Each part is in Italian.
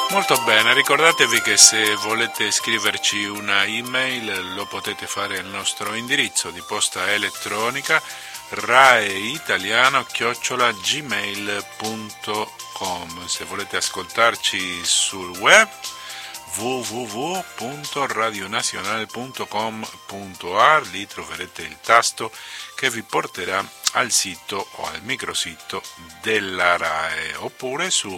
Molto bene, ricordatevi che se volete scriverci una email lo potete fare al nostro indirizzo di posta elettronica raeitaliano@gmail.com. Se volete ascoltarci sul web www.radionacional.com.ar, lì troverete il tasto che vi porterà al sito o al microsito della RAE, oppure su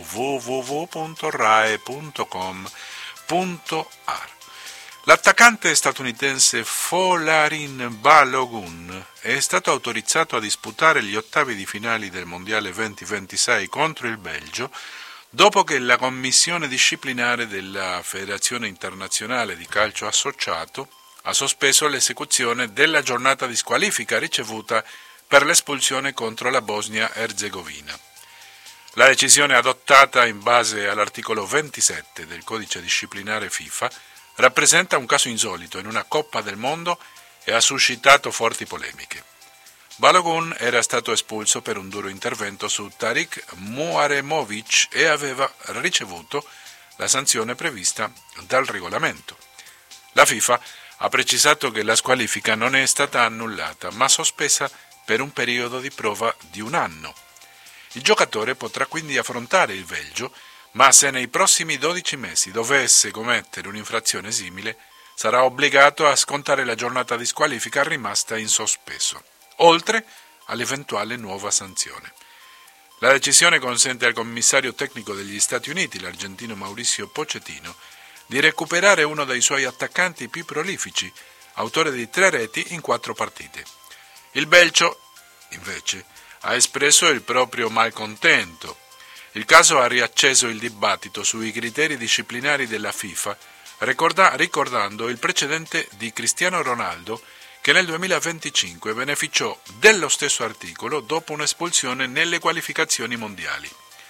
www.rae.com.ar. L'attaccante statunitense Folarin Balogun è stato autorizzato a disputare gli ottavi di finale del Mondiale 2026 contro il Belgio dopo che la commissione disciplinare della Federazione Internazionale di Calcio Associato ha sospeso l'esecuzione della giornata di squalifica ricevuta per l'espulsione contro la Bosnia-Erzegovina. La decisione adottata in base all'articolo 27 del codice disciplinare FIFA rappresenta un caso insolito in una Coppa del Mondo e ha suscitato forti polemiche. Balogun era stato espulso per un duro intervento su Tarik Muaremovic e aveva ricevuto la sanzione prevista dal regolamento. La FIFA ha precisato che la squalifica non è stata annullata, ma sospesa per un periodo di prova di 1 anno. Il giocatore potrà quindi affrontare il Belgio, ma se nei prossimi 12 mesi dovesse commettere un'infrazione simile, sarà obbligato a scontare la giornata di squalifica rimasta in sospeso, oltre all'eventuale nuova sanzione. La decisione consente al commissario tecnico degli Stati Uniti, l'argentino Mauricio Pochettino, di recuperare uno dei suoi attaccanti più prolifici, autore di 3 reti in 4 partite. Il Belgio, invece, ha espresso il proprio malcontento. Il caso ha riacceso il dibattito sui criteri disciplinari della FIFA, ricordando il precedente di Cristiano Ronaldo, che nel 2025 beneficiò dello stesso articolo dopo un'espulsione nelle qualificazioni mondiali.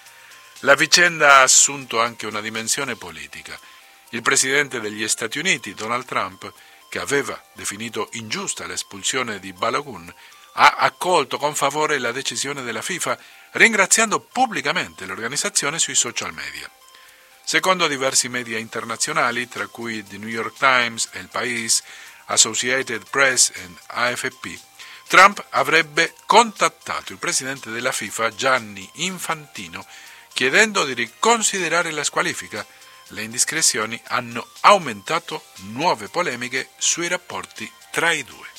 La vicenda ha assunto anche una dimensione politica. Il presidente degli Stati Uniti, Donald Trump, che aveva definito ingiusta l'espulsione di Balogun, ha accolto con favore la decisione della FIFA, ringraziando pubblicamente l'organizzazione sui social media. Secondo diversi media internazionali, tra cui The New York Times, El País, Associated Press e AFP, Trump avrebbe contattato il presidente della FIFA, Gianni Infantino, chiedendo di riconsiderare la squalifica. Le indiscrezioni hanno aumentato nuove polemiche sui rapporti tra i due.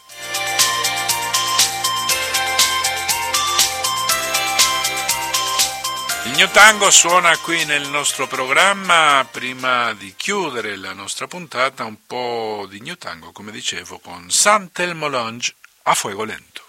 Il New Tango suona qui nel nostro programma. Prima di chiudere la nostra puntata, un po' di New Tango, come dicevo, con San Telmo Lounge a fuoco lento.